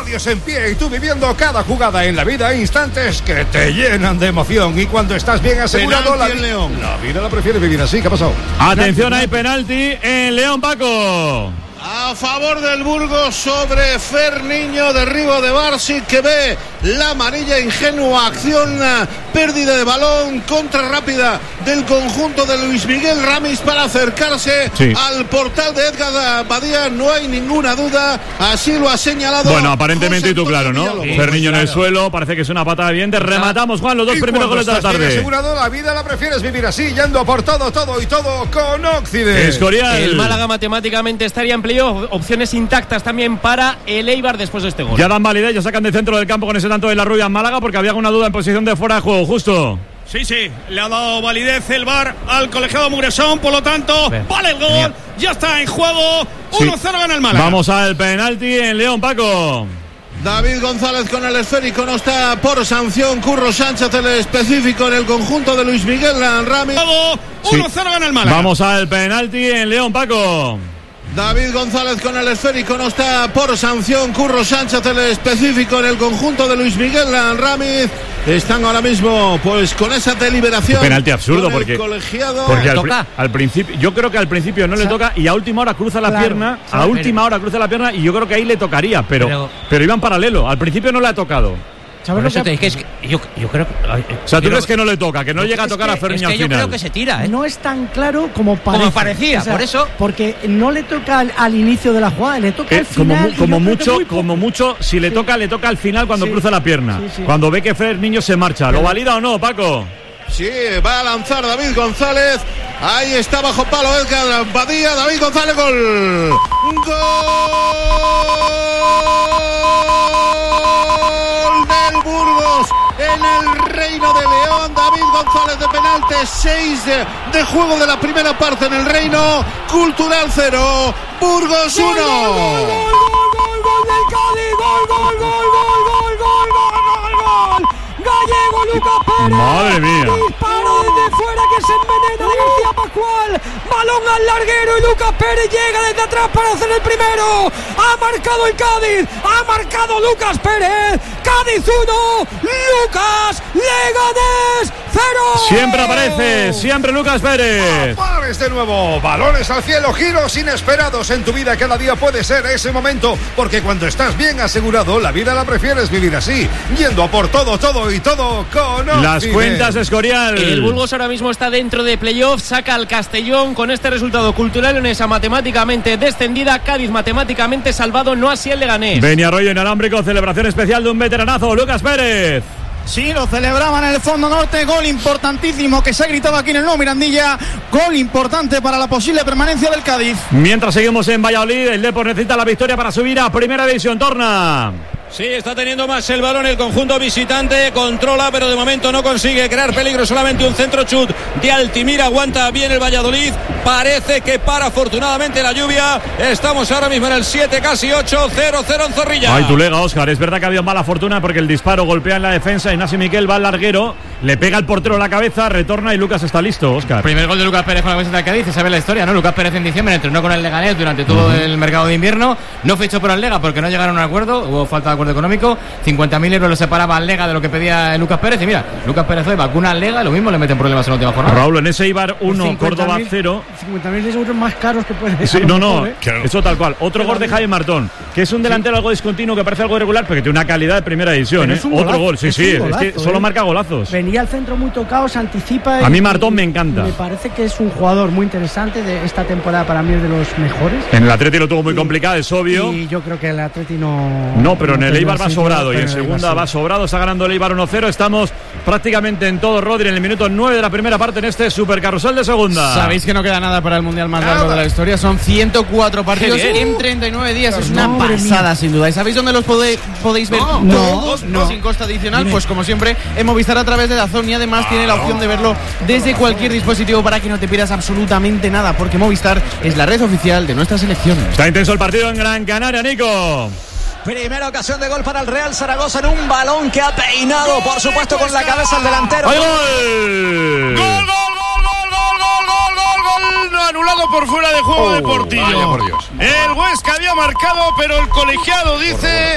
podios en pie y tú viviendo cada jugada en la vida, instantes que te llenan de emoción. Y cuando estás bien asegurado, la vida la prefieres vivir así. ¿Qué ha pasado? Atención, hay penalti en León, Paco. A favor del Burgos sobre Ferniño, derribo de Barsi, que ve la amarilla, ingenua acción, pérdida de balón, contra rápida del conjunto de Luis Miguel Ramis para acercarse al portal de Edgar Badía. No hay ninguna duda, así lo ha señalado. Bueno, aparentemente y tú claro, ¿no? Sí, Ferniño en el suelo, parece que es una patada bien. Rematamos, Juan, los dos primeros goles de la tarde. Asegurado, la vida la prefieres vivir así, yendo a por todo y todo con Occidente. Escorial. El Málaga matemáticamente estaría en playoff. Opciones intactas también para el Eibar después de este gol. Ya dan validez, ya sacan de centro del campo con ese tanto de la Rubia en Málaga, porque había alguna duda en posición de fuera de juego, justo. Sí, le ha dado validez el VAR al colegiado Muresón, por lo tanto, vale el gol, ya está en juego, 1-0 gana el Málaga. Vamos al penalti en León, Paco. David González con el esférico, no está por sanción. Curro Sánchez, el específico en el conjunto de Luis Miguel Ramis. 1-0 gana el Málaga. Vamos al penalti en León, Paco. David González con el esférico, no está por sanción. Curro Sánchez, el específico en el conjunto de Luis Miguel Ramis. Están ahora mismo pues con esa deliberación. Penalti absurdo porque al principio, yo creo que al principio no le toca y a última hora cruza la pierna, y yo creo que ahí le tocaría, pero iba en paralelo. Al principio no le ha tocado. ¿Sabes lo que es que yo creo que, o sea, tú crees que no le toca, que no llega a tocar a Ferniño al final. Yo creo que se tira, ¿eh? No es tan claro como parecía, o sea, por eso. Porque no le toca al inicio de la jugada, le toca al final. Como mucho, si le toca al final cuando cruza la pierna. Sí. Cuando ve que Ferniño se marcha. ¿Lo valida o no, Paco? Sí, va a lanzar David González. Ahí está bajo palo Edgar Badía. David González, gol. ¡Gol del Burgos! En el Reino de León, David González de penalti, 6 de juego de la primera parte en el Reino. Cultural 0, Burgos 1. Gol del Cádiz, gol. Gallego Lucas Pérez. Madre mía. Disparo desde fuera que se envenena de García Pascual. Balón al larguero y Lucas Pérez llega desde atrás para hacer el primero. Ha marcado el Cádiz. Ha marcado Lucas Pérez. Cádiz 1, Lucas Leganés 0. Siempre aparece, siempre Lucas Pérez. Aparece de nuevo, balones al cielo, giros inesperados en tu vida. Cada día puede ser ese momento, porque cuando estás bien asegurado, la vida la prefieres vivir así, yendo a por todo y todo con las cuentas de Escorial. El Burgos ahora mismo está dentro de playoff, saca al Castellón con este resultado. Cultural Leonesa matemáticamente descendida, Cádiz matemáticamente salvado, no así el Leganés. Beniarroyo inalámbrico, celebración especial de un veteranazo, Lucas Pérez. Sí, lo celebraban en el fondo norte, gol importantísimo que se ha gritado aquí en el nuevo Mirandilla, gol importante para la posible permanencia del Cádiz. Mientras seguimos en Valladolid, el Depor necesita la victoria para subir a Primera División. Torna. Sí, está teniendo más el balón el conjunto visitante, controla, pero de momento no consigue crear peligro, solamente un centro chut de Altimira, aguanta bien el Valladolid, parece que para afortunadamente la lluvia. Estamos ahora mismo en el 7, casi 8, 0-0 en Zorrilla. Ay, tu lega, Óscar, es verdad que ha habido mala fortuna porque el disparo golpea en la defensa, Ignacio Miquel va al larguero, le pega al portero en la cabeza, retorna y Lucas está listo, Óscar. Primer gol de Lucas Pérez con la camiseta del Cádiz, se sabe la historia, ¿no? Lucas Pérez en diciembre entrenó con el Leganés durante todo el mercado de invierno, no fichó por el Lega porque no llegaron a un acuerdo, hubo falta de acuerdo económico, 50.000 euros lo separaba al Lega de lo que pedía Lucas Pérez, y mira, Lucas Pérez hoy vacuna al Lega, lo mismo le meten problemas en la última jornada. Raúl, en ese Eibar 1, Córdoba 0. 50.000 euros más caros que puede ser. Sí, eso tal cual. Otro gol de Jaime Martón, que es un delantero algo discontinuo, que parece algo irregular, pero que tiene una calidad de primera división. Otro gol, es que solo marca golazos. Venía al centro muy tocado, se anticipa. A mí Martón me encanta. Me parece que es un jugador muy interesante de esta temporada, para mí es de los mejores. En el Atleti lo tuvo muy complicado, es obvio. Y yo creo que el Atleti no. No, pero en el Eibar va sobrado y en segunda va sobrado, está ganando el Eibar 1-0. Estamos prácticamente en todo, Rodri, en el minuto 9 de la primera parte en este supercarrusel de segunda. Sabéis que no queda nada para el mundial más largo de la historia, son 104 partidos en 39 días, es una pasada sin duda. ¿Y sabéis dónde los podéis ver? No, sin costa adicional, pues como siempre en Movistar a través de DAZN, y además tiene la opción de verlo desde cualquier dispositivo para que no te pierdas absolutamente nada, porque Movistar es la red oficial de nuestra selección. Está intenso el partido en Gran Canaria, Nico. Primera ocasión de gol para el Real Zaragoza en un balón que ha peinado, por supuesto, con la cabeza el delantero. ¡Hay gol! ¡Gol! Anulado por fuera de juego de Portillo. Vaya por Dios. El Huesca había marcado, pero el colegiado dice